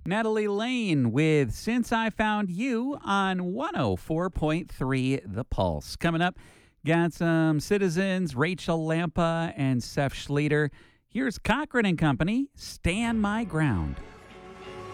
Natalie Lane with Since I Found You on 104.3 The Pulse. Coming up, got some Citizens, Rachel Lampa and Seth Schleter. Here's Cochran and Company, Stand My Ground.